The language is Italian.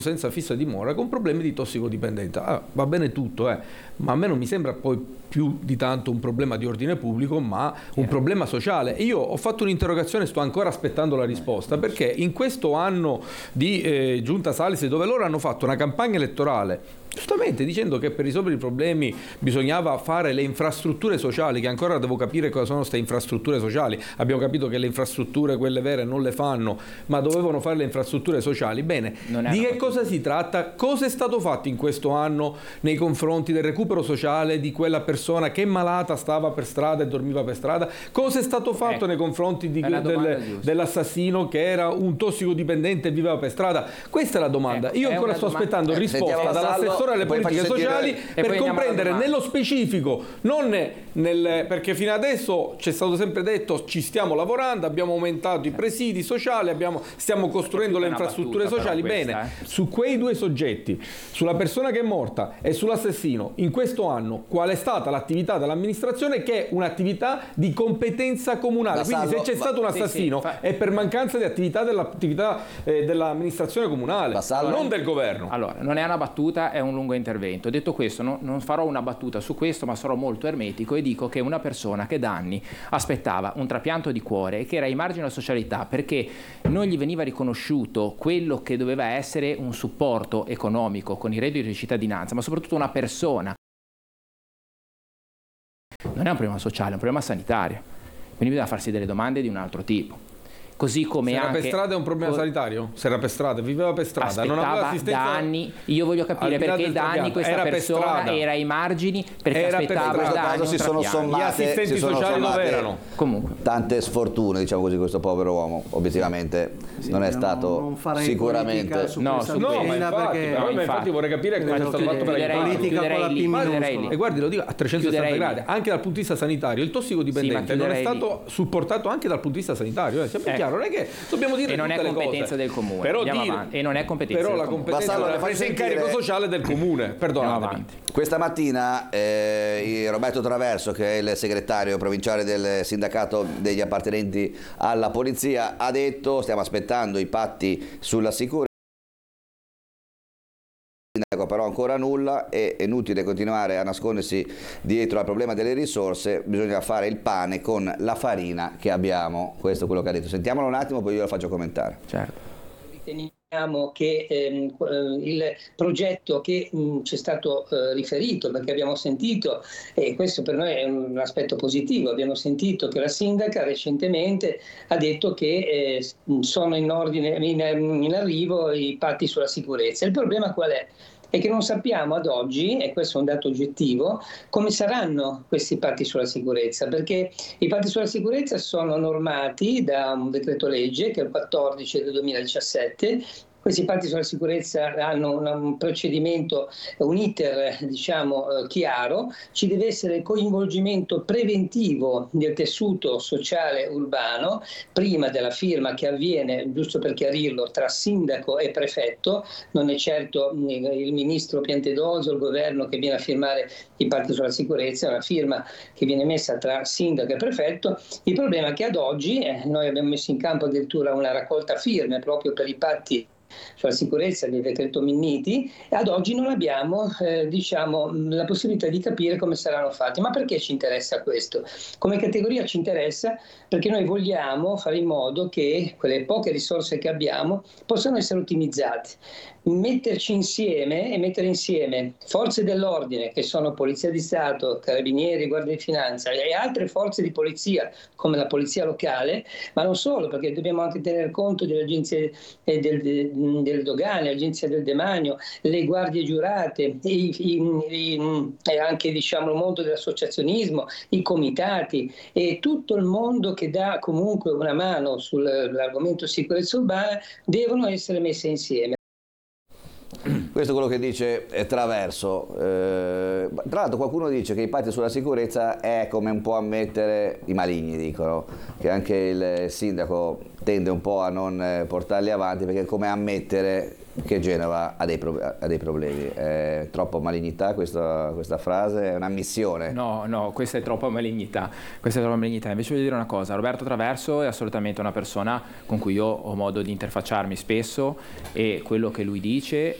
senza fissa dimora con problemi di tossicodipendenza. Va bene tutto, ma a me non mi sembra poi più di tanto un problema di ordine pubblico, ma un problema sociale. Io ho fatto un'interrogazione, sto ancora aspettando la risposta, perché in questo anno di Giunta Salis, dove loro hanno fatto una campagna elettorale giustamente dicendo che per risolvere i problemi bisognava fare le infrastrutture sociali, che ancora devo capire cosa sono queste infrastrutture sociali. Abbiamo capito che le infrastrutture, quelle vere, non le fanno, ma dovevano fare le infrastrutture sociali. Bene, di che cosa si tratta? Cosa è stato fatto in questo anno nei confronti del recupero sociale di quella persona che malata stava per strada e dormiva per strada? Cosa è stato fatto nei confronti dell'assassino che era un tossicodipendente e viveva per strada? Questa è la domanda. Io ancora sto aspettando risposta dall'assessore alle politiche sociali per comprendere nello specifico, perché fino adesso c'è stato sempre detto ci stiamo lavorando, abbiamo aumentato i presidi sociali, stiamo costruendo le infrastrutture sociali. Bene, su quei due soggetti, sulla persona che è morta e sull'assassino, in questo anno qual è stata l'attività dell'amministrazione, che è un'attività di competenza comunale? Quindi se c'è stato un assassino è per mancanza di attività dell'amministrazione comunale, non del governo. Allora, non è una battuta, è un lungo intervento. Detto questo, non farò una battuta su questo, ma sarò molto ermetico e dico che una persona che da anni aspettava un trapianto di cuore e che era ai margini della socialità perché non gli veniva riconosciuto quello che doveva essere un supporto economico con i redditi di cittadinanza, ma soprattutto una persona, non è un problema sociale, è un problema sanitario. Quindi bisogna farsi delle domande di un altro tipo. Così come era per strada è un problema sanitario? Se era per strada, viveva per strada, non aveva assistenza da anni. Io voglio capire perché da anni questa persona era ai margini, perché aspettava da anni. Si sono sommate, gli assistenti sociali dove erano? Comunque tante sfortune, diciamo così, questo povero uomo obiettivamente non è stato sicuramente infatti vorrei capire cosa è stato fatto per la politica con la P minuscola. E guardi, lo dico a 360 gradi, anche dal punto di vista sanitario il tossicodipendente non è stato supportato anche dal punto di vista sanitario, siamo chiaro. Non è che dobbiamo dire e non è competenza del comune, e non è competenza però del la competenza della presa in carico sociale del comune. Perdonatemi. Questa mattina Roberto Traverso, che è il segretario provinciale del sindacato degli appartenenti alla polizia, ha detto: stiamo aspettando i patti sulla sicurezza, però ancora nulla, è inutile continuare a nascondersi dietro al problema delle risorse, bisogna fare il pane con la farina che abbiamo. Questo è quello che ha detto. Sentiamolo un attimo, poi io lo faccio commentare. Certo. Riteniamo che il progetto che ci è stato riferito, perché abbiamo sentito, e questo per noi è un aspetto positivo, abbiamo sentito che la sindaca recentemente ha detto che sono in arrivo i patti sulla sicurezza. Il problema qual è? E che non sappiamo ad oggi, e questo è un dato oggettivo, come saranno questi patti sulla sicurezza, perché i patti sulla sicurezza sono normati da un decreto legge che è il 14 del 2017. Questi patti sulla sicurezza hanno un procedimento, un iter chiaro, ci deve essere il coinvolgimento preventivo del tessuto sociale urbano prima della firma che avviene, giusto per chiarirlo, tra sindaco e prefetto, non è certo il ministro Piantedosi o il governo che viene a firmare i patti sulla sicurezza, è una firma che viene messa tra sindaco e prefetto. Il problema è che ad oggi noi abbiamo messo in campo addirittura una raccolta firme proprio per i patti sulla sicurezza del decreto Minniti, e ad oggi non abbiamo la possibilità di capire come saranno fatti. Ma perché ci interessa questo? Come categoria ci interessa perché noi vogliamo fare in modo che quelle poche risorse che abbiamo possano essere ottimizzate, metterci insieme e mettere insieme forze dell'ordine che sono Polizia di Stato, Carabinieri, Guardia di Finanza e altre forze di polizia come la polizia locale, ma non solo, perché dobbiamo anche tener conto delle agenzie del dogane, l'agenzia del demanio, le guardie giurate e anche il mondo dell'associazionismo, i comitati e tutto il mondo che dà comunque una mano sull'argomento sicurezza urbana devono essere messe insieme. Questo è quello che dice Traverso. Tra l'altro qualcuno dice che i patti sulla sicurezza è come un po' ammettere, i maligni dicono, che anche il sindaco tende un po' a non portarli avanti, perché è come ammettere che Genova ha dei problemi. È troppo malignità questa frase? È un'ammissione? No, questa è troppa malignità. Invece voglio dire una cosa, Roberto Traverso è assolutamente una persona con cui io ho modo di interfacciarmi spesso, e quello che lui dice